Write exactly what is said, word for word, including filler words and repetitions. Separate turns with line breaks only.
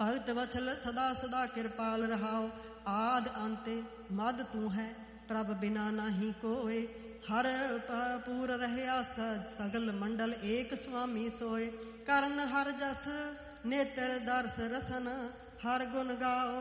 ਭਗਤ ਵਛਲ ਸਦਾ ਸਦਾ ਕਿਰਪਾਲ ਰਹਾਓ। ਆਦ ਅੰਤੇ ਮਦ ਤੂੰ ਹੈ, ਪ੍ਰਭ ਬਿਨਾ ਨਾਹੀ ਕੋਏ। ਹਰ ਪੂਰ ਰਹਿਆ ਸਗਲ ਮੰਡਲ, ਏਕ ਸੁਆਮੀ ਸੋਏ। ਕਰਨ ਹਰ ਜਸ ਨੇਤਰ ਦਰਸ ਰਸਨ, ਹਰ ਗੁਣ ਗਾਓ।